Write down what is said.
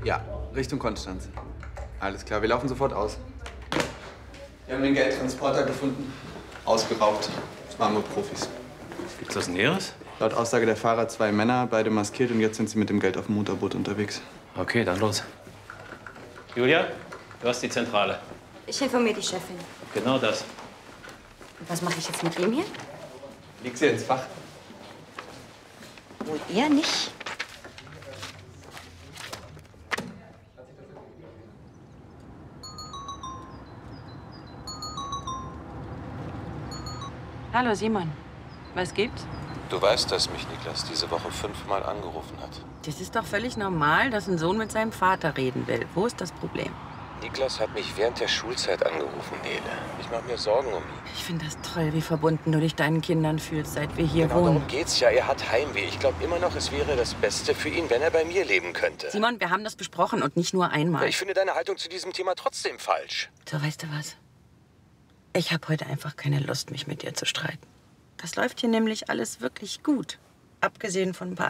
Ja, Richtung Konstanz. Alles klar, wir laufen sofort aus. Wir haben den Geldtransporter gefunden. Ausgeraubt. Das waren nur Profis. Gibt's was Näheres? Laut Aussage der Fahrer 2 Männer, beide maskiert, und jetzt sind sie mit dem Geld auf dem Motorboot unterwegs. Okay, dann los. Julia, du hast die Zentrale. Ich informiere die Chefin. Genau das. Und was mache ich jetzt mit ihm hier? Leg sie ins Fach. Wohl eher nicht. Hallo Simon, was gibt's? Du weißt, dass mich Niklas diese Woche 5-mal angerufen hat. Das ist doch völlig normal, dass ein Sohn mit seinem Vater reden will. Wo ist das Problem? Niklas hat mich während der Schulzeit angerufen, Nele. Ich mache mir Sorgen um ihn. Ich finde das toll, wie verbunden du dich deinen Kindern fühlst, seit wir hier Genau wohnen. darum geht's ja. Er hat Heimweh. Ich glaube immer noch, es wäre das Beste für ihn, wenn er bei mir leben könnte. Simon, wir haben das besprochen und nicht nur einmal. Ich finde deine Haltung zu diesem Thema trotzdem falsch. So, weißt du was? Ich habe heute einfach keine Lust, mich mit dir zu streiten. Das läuft hier nämlich alles wirklich gut. Abgesehen von ein paar